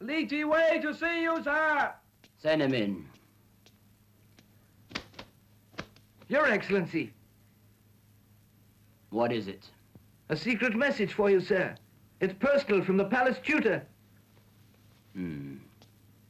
Li Ti Wei to see you, sir. Send him in. Your Excellency. What is it? A secret message for you, sir. It's personal from the palace tutor. Hmm.